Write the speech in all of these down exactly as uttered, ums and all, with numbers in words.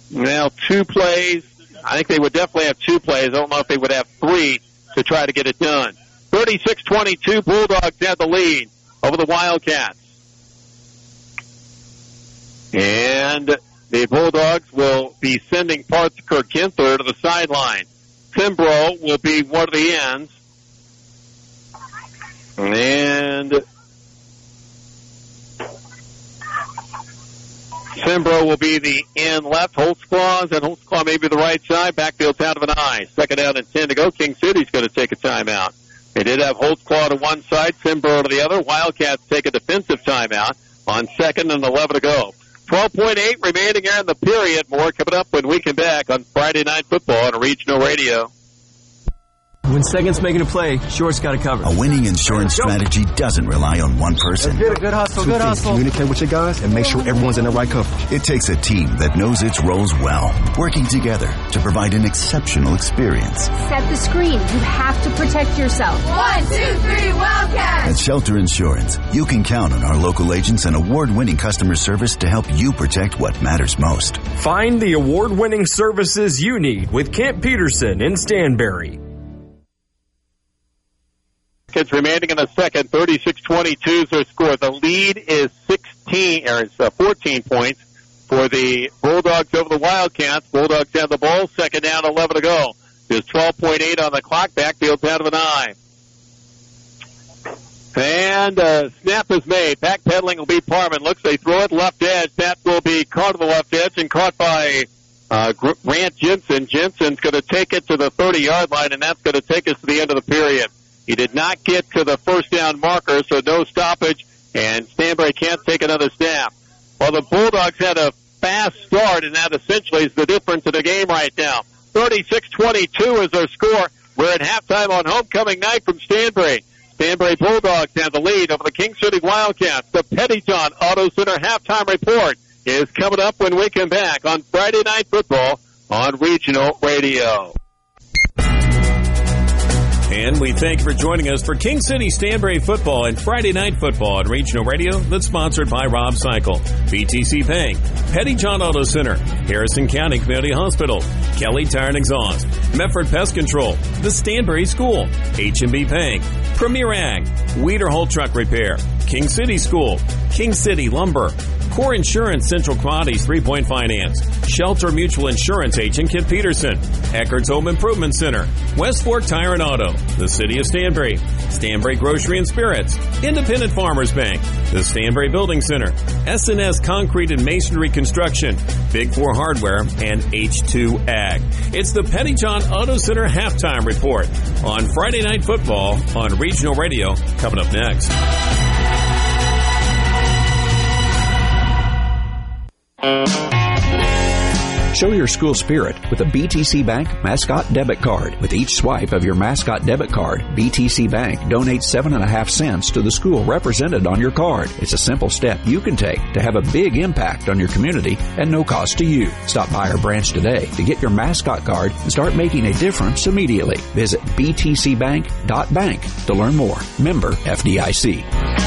well, two plays. I think they would definitely have two plays. I don't know if they would have three to try to get it done. thirty-six twenty-two, Bulldogs have the lead over the Wildcats. And the Bulldogs will be sending Parker Ginther to the sideline. Kimbrough will be one of the ends. And Kimbrough will be the end left. Holtzclaw, and Holtzclaw may be the right side. Backfield's out of an eye. Second down and ten to go. King City's going to take a timeout. They did have Holtzclaw to one side, Kimbrough to the other. Wildcats take a defensive timeout on second and eleven to go. twelve point eight remaining here in the period. More coming up when we come back on Friday Night Football on Regional Radio. When Second's making a play, Short's got it covered. A winning insurance strategy doesn't rely on one person. Good, good hustle, Two good things. hustle. Communicate with your guys and make sure everyone's in the right coverage. It takes a team that knows its roles well, working together to provide an exceptional experience. Set the screen. You have to protect yourself. One, two, three, Wildcats! At Shelter Insurance, you can count on our local agents and award-winning customer service to help you protect what matters most. Find the award-winning services you need with Kent Peterson in Stanberry. Kids remaining in the second, thirty-six twenty-two is their score. The lead is sixteen, or it's uh, fourteen points for the Bulldogs over the Wildcats. Bulldogs have the ball, second down, eleven to go. There's twelve point eight on the clock. Backfield's out of an eye. And uh, snap is made. Backpedaling will be Parman. Looks they throw it left edge. That will be caught on the left edge and caught by uh, Grant Jensen. Jensen's going to take it to the thirty-yard line, and that's going to take us to the end of the period. He did not get to the first down marker, so no stoppage, and Stanberry can't take another snap. Well, the Bulldogs had a fast start, and that essentially is the difference in the game right now. thirty-six twenty-two is their score. We're at halftime on homecoming night from Stanberry. Stanberry Bulldogs have the lead over the King City Wildcats. The Pettyjohn Auto Center halftime report is coming up when we come back on Friday Night Football on Regional Radio. And we thank you for joining us for King City Stanberry Football and Friday Night Football on Regional Radio that's sponsored by Rob Cycle, B T C Bank, Pettyjohn Auto Center, Harrison County Community Hospital, Kelly Tire and Exhaust, Medford Pest Control, the Stanberry School, H and B Bank, Premier Ag, Weiderholt Truck Repair, King City School, King City Lumber, Core Insurance Central Qualities three-Point Finance, Shelter Mutual Insurance Agent Kent Peterson, Eckert's Home Improvement Center, West Fork Tire and Auto, the City of Stanberry, Stanberry Grocery and Spirits, Independent Farmers Bank, the Stanberry Building Center, S and S Concrete and Masonry Construction, Big Four Hardware, and H two Ag. It's the Pettyjohn Auto Center Halftime Report on Friday Night Football on Regional Radio, coming up next. Show your school spirit with a B T C Bank Mascot Debit Card. With each swipe of your Mascot Debit Card, B T C Bank donates seven and a half cents to the school represented on your card. It's a simple step you can take to have a big impact on your community at no cost to you. Stop by our branch today to get your Mascot Card and start making a difference immediately. Visit b t c bank dot bank to learn more. Member F D I C.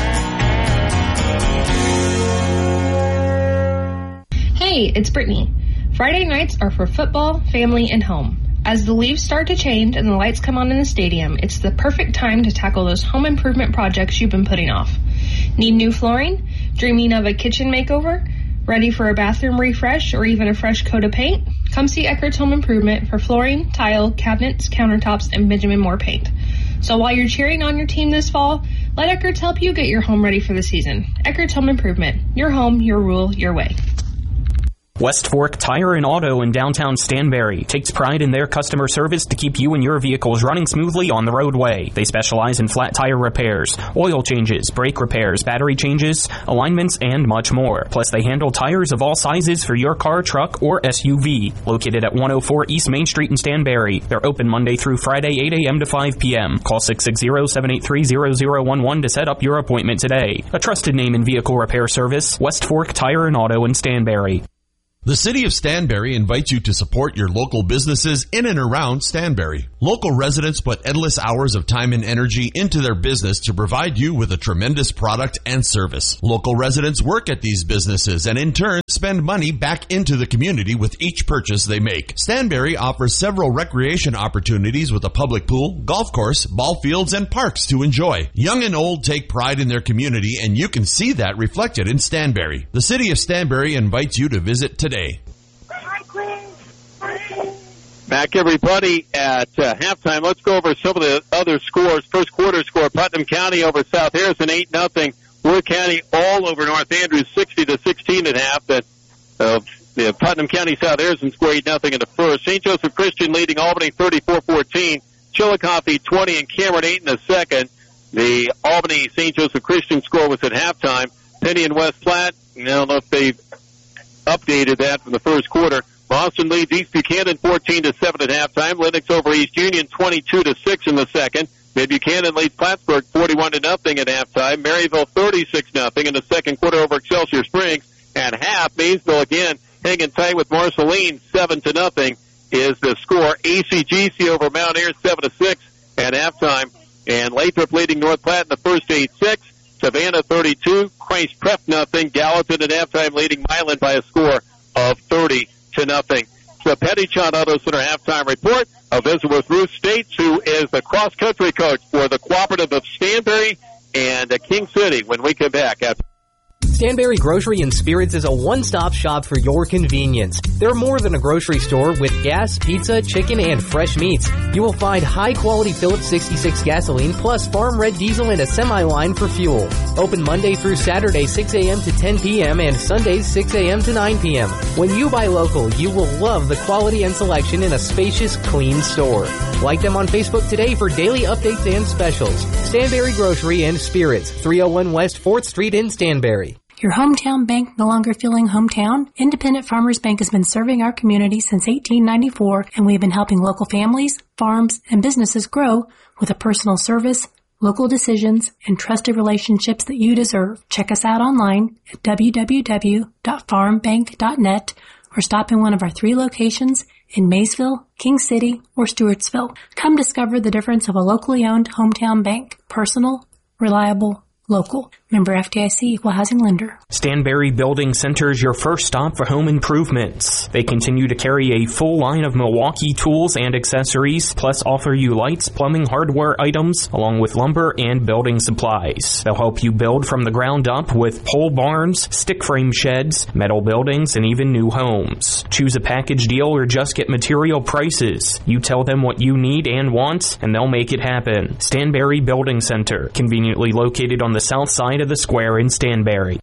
Hey, it's Brittany. Friday nights are for football, family, and home. As the leaves start to change and the lights come on in the stadium, it's the perfect time to tackle those home improvement projects you've been putting off. Need new flooring? Dreaming of a kitchen makeover? Ready for a bathroom refresh or even a fresh coat of paint? Come see Eckert's Home Improvement for flooring, tile, cabinets, countertops, and Benjamin Moore paint. So while you're cheering on your team this fall, let Eckert's help you get your home ready for the season. Eckert's Home Improvement. Your home, your rule, your way. West Fork Tire and Auto in downtown Stanberry takes pride in their customer service to keep you and your vehicles running smoothly on the roadway. They specialize in flat tire repairs, oil changes, brake repairs, battery changes, alignments, and much more. Plus, they handle tires of all sizes for your car, truck, or S U V. Located at one oh four East Main Street in Stanberry. They're open Monday through Friday, eight a.m. to five p.m. Call six six zero, seven eight three, zero zero one one to set up your appointment today. A trusted name in vehicle repair service, West Fork Tire and Auto in Stanberry. The City of Stanberry invites you to support your local businesses in and around Stanberry. Local residents put endless hours of time and energy into their business to provide you with a tremendous product and service. Local residents work at these businesses and in turn spend money back into the community with each purchase they make. Stanberry offers several recreation opportunities with a public pool, golf course, ball fields, and parks to enjoy. Young and old take pride in their community, and you can see that reflected in Stanberry. The City of Stanberry invites you to visit today. Back, everybody, at uh, halftime. Let's go over some of the other scores. First quarter score, Putnam County over South Harrison, eight nothing. Wood County all over North Andrews, sixty to sixteen at half. But, uh, the Putnam County South Harrison score eight nothing in the first. Saint Joseph Christian leading Albany thirty-four fourteen. Chillicothe twenty and Cameron eight in the second. The Albany Saint Joseph Christian score was at halftime. Penny and West Platte, I don't know if they've updated that from the first quarter. Boston leads East Buchanan fourteen to seven at halftime. Lennox over East Union twenty-two to six in the second. Mid Buchanan leads Plattsburgh forty-one to nothing at halftime. Maryville thirty-six nothing in the second quarter over Excelsior Springs. At half, Maysville again hanging tight with Marceline seven to nothing is the score. A C G C over Mount Ayr seven to six at halftime. And Lathrop leading North Platte in the first eight six. Savannah thirty-two, Christ Prep nothing. Gallatin at halftime leading Milan by a score of thirty to nothing. The Pettyjohn Auto Center halftime report. A visit with Ruth States, who is the cross-country coach for the Cooperative of Stanberry and King City, when we come back after. Stanberry Grocery and Spirits is a one-stop shop for your convenience. They're more than a grocery store with gas, pizza, chicken, and fresh meats. You will find high-quality Phillips sixty-six gasoline plus farm-red diesel and a semi-line for fuel. Open Monday through Saturday six a.m. to ten p.m. and Sundays six a.m. to nine p.m. When you buy local, you will love the quality and selection in a spacious, clean store. Like them on Facebook today for daily updates and specials. Stanberry Grocery and Spirits, three oh one West fourth Street in Stanberry. Your hometown bank no longer feeling hometown? Independent Farmers Bank has been serving our community since eighteen ninety-four, and we've been helping local families, farms, and businesses grow with a personal service, local decisions, and trusted relationships that you deserve. Check us out online at w w w dot farm bank dot net or stop in one of our three locations in Maysville, King City, or Stewartsville. Come discover the difference of a locally owned hometown bank. Personal, reliable, local. Member F D I C, Equal Housing Lender. Stanberry Building Center is your first stop for home improvements. They continue to carry a full line of Milwaukee tools and accessories, plus offer you lights, plumbing, hardware items, along with lumber and building supplies. They'll help you build from the ground up with pole barns, stick frame sheds, metal buildings, and even new homes. Choose a package deal or just get material prices. You tell them what you need and want, and they'll make it happen. Stanberry Building Center, conveniently located on the south side of the square in Stanberry.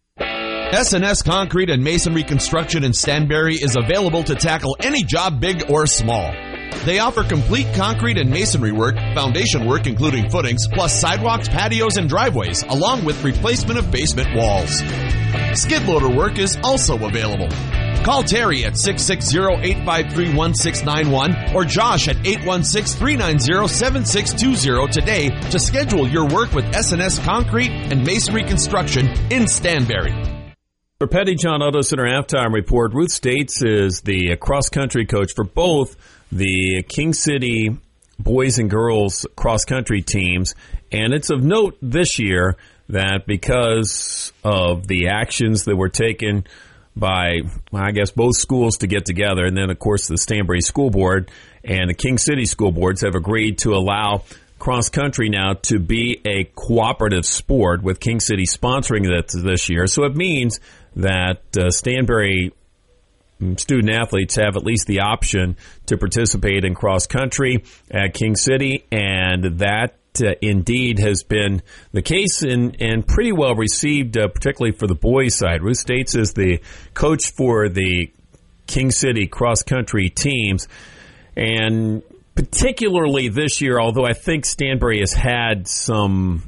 S and S Concrete and Masonry Construction in Stanberry is available to tackle any job, big or small. They offer complete concrete and masonry work, foundation work including footings, plus sidewalks, patios, and driveways, along with replacement of basement walls. Skid loader work is also available. Call Terry at six six zero, eight five three, one six nine one or Josh at eight one six, three nine zero, seven six two zero today to schedule your work with S and S Concrete and Masonry Construction in Stanberry. For Pettyjohn Auto Center halftime report, Ruth States is the cross-country coach for both the King City boys and girls cross-country teams, and it's of note this year that because of the actions that were taken by, I guess, both schools to get together, and then, of course, the Stanberry School Board and the King City School Boards have agreed to allow cross-country now to be a cooperative sport, with King City sponsoring that this year. So it means that uh, Stanberry student-athletes have at least the option to participate in cross-country at King City, and that Uh, indeed has been the case and, and pretty well received, uh, particularly for the boys' side. Ruth States is the coach for the King City cross-country teams, and particularly this year, although I think Stanberry has had some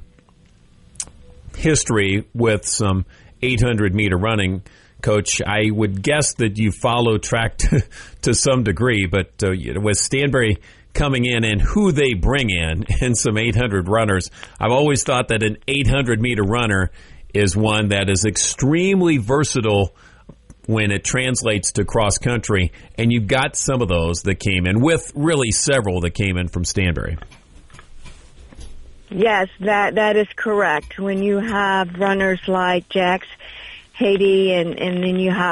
history with some eight hundred meter running, Coach, I would guess that you follow track to, to some degree, but uh, with Stanberry coming in and who they bring in and some eight hundred runners, I've always thought that an eight hundred meter runner is one that is extremely versatile when it translates to cross country, and you've got some of those that came in, with really several that came in from Stanberry. Yes, that that is correct. When you have runners like Jax Haiti, and, and then you have